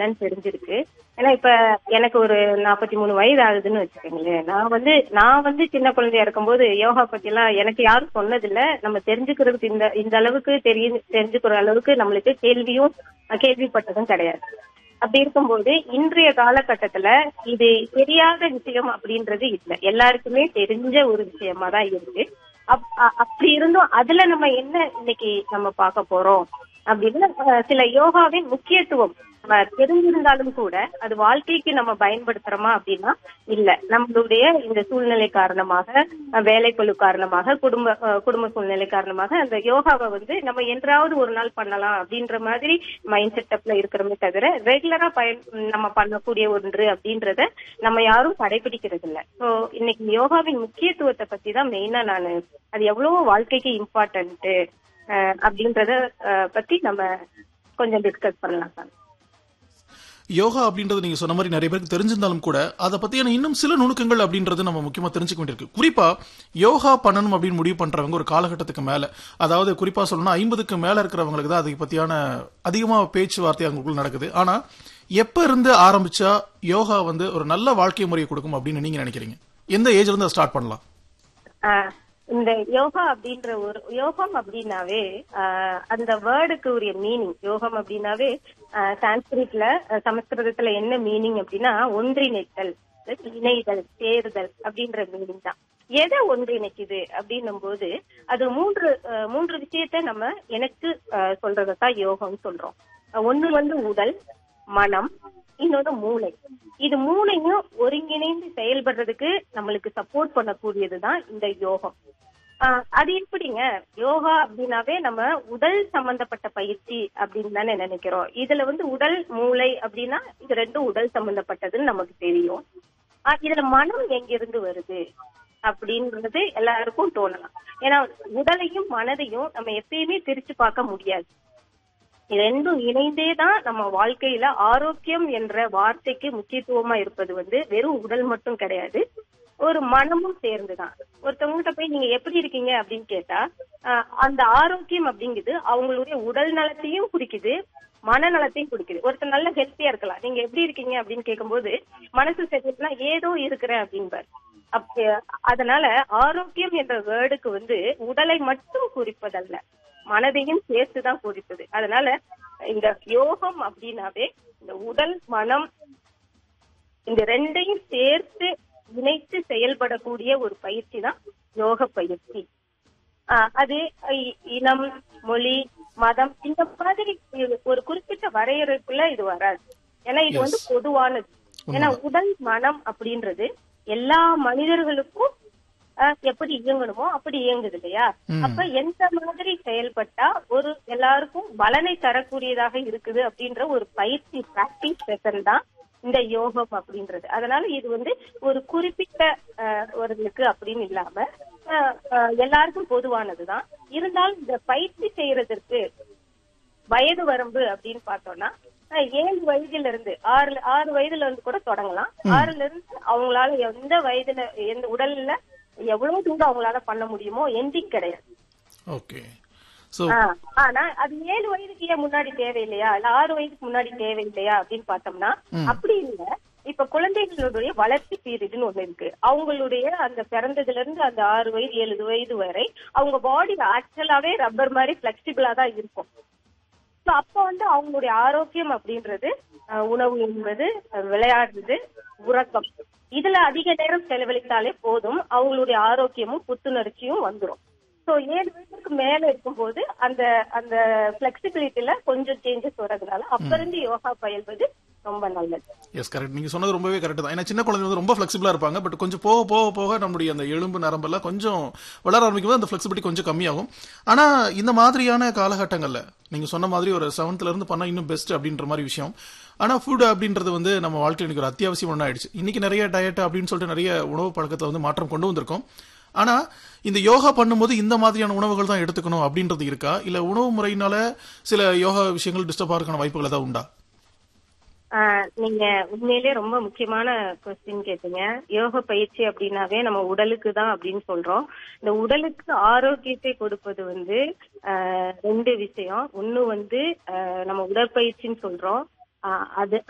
என்னன்னு தெரிஞ்சிருக்கு. ஏன்னா இப்ப எனக்கு ஒரு 43 வயது ஆகுதுன்னு வச்சுக்கோங்களேன். நான் வந்து சின்ன குழந்தையா இருக்கும்போது யோகா பத்தி எல்லாம் எனக்கு யாரும் சொன்னதில்ல. நம்ம தெரிஞ்சுக்கிறதுக்கு இந்த அளவுக்கு தெரிஞ்சுக்கிற அளவுக்கு நம்மளுக்கு கேள்விப்பட்டதும் கிடையாது. அப்படி இருக்கும்போது இன்றைய காலகட்டத்துல இது தெரியாத விஷயம் அப்படின்றது இல்லை, எல்லாருக்குமே தெரிஞ்ச ஒரு விஷயமா தான் இருக்கு. அப்படி இருந்தும் அதுல நம்ம என்ன இன்னைக்கு நம்ம பார்க்க போறோம் அப்படின்னு சில யோகாவின் முக்கியத்துவம் நம்ம தெரிஞ்சிருந்தாலும் கூட அது வாழ்க்கைக்கு நம்ம பயன்படுத்துறோமா அப்படின்னா இல்ல. நம்மளுடைய இந்த சூழ்நிலை காரணமாக, வேலைப்பளு காரணமாக, குடும்ப சூழ்நிலை காரணமாக அந்த யோகாவை வந்து நம்ம என்றாவது ஒரு நாள் பண்ணலாம் அப்படின்ற மாதிரி மைண்ட் செட்டப்ல இருக்கிறோமே தவிர ரெகுலரா நம்ம பண்ணக்கூடிய ஒன்று அப்படின்றத நம்ம யாரும் கடைபிடிக்கிறது இல்ல. ஸோ இன்னைக்கு யோகாவின் முக்கியத்துவத்தை பத்தி தான் மெயினா நான் அது எவ்வளவு வாழ்க்கைக்கு இம்பார்ட்டன்ட் அப்படின்றத பத்தி நம்ம கொஞ்சம் டிஸ்கஸ் பண்ணலாம் சார். யோகா அப்படின்றது நீங்க சொன்ன மாதிரி நிறைய பேருக்கு தெரிஞ்சிருந்தாலும் கூட அதை பத்தியான இன்னும் சில நுணுக்கங்கள் அப்படின்றது நம்ம முக்கியமா தெரிஞ்சுக்க வேண்டியிருக்கு. குறிப்பா யோகா பண்ணணும் அப்படின்னு முடிவு பண்றவங்க ஒரு காலகட்டத்துக்கு மேல, அதாவது குறிப்பா சொல்லணும்னா 50க்கு மேல இருக்கிறவங்களுக்கு தான் அதை பத்தியான அதிகமா பேச்சுவார்த்தை அவங்களுக்குள்ள நடக்குது. ஆனா எப்ப இருந்து ஆரம்பிச்சா யோகா வந்து ஒரு நல்ல வாழ்க்கை முறையை கொடுக்கும் அப்படின்னு நீங்க நினைக்கிறீங்க? எந்த ஏஜ்ல இருந்து ஸ்டார்ட் பண்ணலாம்? இந்த யோகா அப்படின்ற ஒரு யோகம் அப்படின்னாவே அந்த வேர்டுக்கு உரிய மீனிங், யோகம் அப்படின்னாவே சான்ஸ்கிரிட்ல சமஸ்கிருதத்துல என்ன மீனிங் அப்படின்னா ஒன்றிணைத்தல், இணைதல், சேருதல் அப்படின்ற மீனிங் தான். எதை ஒன்றிணைக்குது அப்படின்னும் போது அது மூன்று விஷயத்த நம்ம எனக்கு சொல்றதான் யோகம்னு சொல்றோம். ஒண்ணு வந்து உடல், மனம், இன்னொன்னு மூளை. இது மூளையும் ஒருங்கிணைந்து செயல்படுறதுக்கு நம்மளுக்கு சப்போர்ட் பண்ணக்கூடியதுதான் இந்த யோகம். அது எப்படிங்க? யோகா அப்படின்னாவே நம்ம உடல் சம்பந்தப்பட்ட பயிற்சி அப்படின்னு தானே நினைக்கிறோம். இதுல வந்து உடல், மூளை அப்படின்னா இது ரெண்டும் உடல் சம்பந்தப்பட்டதுன்னு நமக்கு தெரியும். இதுல மனம் எங்கிருந்து வருது அப்படின்றது எல்லாருக்கும் தோணலாம். ஏன்னா உடலையும் மனதையும் நம்ம எப்பயுமே பிரிச்சு பார்க்க முடியாது. ரெண்டும் இணைந்தே தான் நம்ம வாழ்க்கையில ஆரோக்கியம் என்ற வார்த்தைக்கு முக்கியத்துவமா இருப்பது வந்து வெறும் உடல் மட்டும் கிடையாது, ஒரு மனமும் சேர்ந்துதான். ஒருத்தவங்ககிட்ட போய் நீங்க எப்படி இருக்கீங்க அப்படின்னு கேட்டா அந்த ஆரோக்கியம் அப்படிங்குது அவங்களுடைய உடல் நலத்தையும் குறிக்குது, மனநலத்தையும் குறிக்குது. ஒருத்தர் நல்ல ஹெல்த்தியா இருக்கலாம், நீங்க எப்படி இருக்கீங்க அப்படின்னு கேட்கும்போது மனசு சரியா ஏதோ இருக்கிறேன் அப்படின்பாரு. அதனால ஆரோக்கியம் என்ற வேர்டுக்கு வந்து உடலை மட்டும் குறிப்பதல்ல, மனதையும் சேர்த்துதான் குறிப்பது. அதனால இந்த யோகம் அப்படின்னாவே இந்த உடல், மனம் இந்த ரெண்டையும் சேர்த்து இணைத்து செயல்படக்கூடிய ஒரு பயிற்சி தான் யோக பயிற்சி. அது இனம், மொழி, மதம் இந்த மாதிரி ஒரு குறிப்பிட்ட வரையறைக்குள்ள இது வராது. ஏன்னா இது வந்து பொதுவானது. ஏன்னா உடல், மனம் அப்படின்றது எல்லா மனிதர்களுக்கும் எப்படி இயங்கணுமோ அப்படி இயங்குது இல்லையா? அப்ப எந்த மாதிரி செயல்பட்டா ஒரு எல்லாருக்கும் பலனை தரக்கூடியதாக இருக்குது அப்படின்ற ஒரு பயிற்சி, பிராக்டிஸ் செஷன் தான் இந்த யோகம் அப்படின்றது. அதனால இது வந்து ஒரு குறிப்பிட்ட ஒருவருக்கு அப்படின்னு இல்லாம எல்லாருக்கும் பொதுவானதுதான். இருந்தாலும் இந்த பயிற்சி செய்யறதற்கு வயது வரம்பு அப்படின்னு பார்த்தோம்னா 7 வயதுல இருந்து 6 வயதுல இருந்து கூட தொடங்கலாம். 6ல இருந்து அவங்களால எந்த வயதுல எந்த உடல்ல எவ்வளவு தூரம் அவங்களால பண்ண முடியுமோ எண்டிங் கிடையாது. ஆனா அது 7 வயதுக்கு ஏன் முன்னாடி தேவையில்லையா, இல்ல 6 வயதுக்கு முன்னாடி தேவையில்லையா அப்படின்னு பார்த்தோம்னா அப்படி இல்ல. இப்ப குழந்தைகளுடைய வளர்ச்சி பீரியட்னு ஒண்ணு இருக்கு. அவங்களுடைய அந்த பிறந்ததுல இருந்து அந்த 6 வயது 7 வயது வரை அவங்க பாடி ஆக்சுவலாவே ரப்பர் மாதிரி பிளெக்சிபிளா தான் இருக்கும். அப்ப வந்து அவங்களுடைய ஆரோக்கியம் அப்படின்றது உணவு என்பது, விளையாடுறது, உறக்கம், இதுல அதிக நேரம் செலவழித்தாலே போதும் அவங்களுடைய ஆரோக்கியமும் புத்துணர்ச்சியும் வந்துடும். சோ 7 வயசுக்கு மேல இருக்கும்போது அந்த அந்த பிளெக்சிபிலிட்டில கொஞ்சம் சேஞ்சஸ் வரதுனால அப்ப இருந்து யோகா பயில்வது ரொம்ப நல்லது. S, correct. நீங்க சொன்னது ரொம்பவே கரெக்ட் தான். ஏன்னா சின்ன குழந்தைங்க வந்து ரொம்ப ஃபிளெக்சிபிளா இருப்பாங்க. பட் கொஞ்சம் போக போக போக நம்மளுடைய அந்த எலும்பு நரம்பெல்லாம் கொஞ்சம் வளர ஆரம்பிக்கும் போது அந்த ஃபிளெக்சிபிலிட்டி கொஞ்சம் கம்மியாகும். ஆனா இந்த மாதிரியான காலகட்டங்கள்ல நீங்க சொன்ன மாதிரி ஒரு 7th இருந்து பண்ணா இன்னும் பெஸ்ட் அப்படின்ற மாதிரி விஷயம். ஆனா ஃபுட் அப்படின்றது வந்து நம்ம வாழ்க்கையில் இன்னைக்கு ஒரு அத்தியாவசியம் ஒண்ணா ஆயிடுச்சு. இன்னைக்கு நிறைய டயட் அப்படின்னு சொல்லிட்டு நிறைய உணவு பழக்கத்தை வந்து மாற்றம் கொண்டு வந்திருக்கோம். ஆனா இந்த யோகா பண்ணும்போது இந்த மாதிரியான உணவுகள் தான் எடுத்துக்கணும் அப்படின்றது இருக்கா, இல்ல உணவு முறையினால சில யோகா விஷயங்கள் டிஸ்டர்ப் ஆகிறதுக்கான வாய்ப்புகள் ஏதாவது உண்டா? நீங்க உண்மையிலேயே ரொம்ப முக்கியமான கொஸ்டின் கேட்டீங்க. யோக பயிற்சி அப்படின்னாவே நம்ம உடலுக்கு தான் அப்படின்னு சொல்றோம். இந்த உடலுக்கு ஆரோக்கியத்தை கொடுப்பது வந்து 2 விஷயம். ஒண்ணு வந்து நம்ம உடற்பயிற்சின்னு சொல்றோம். அது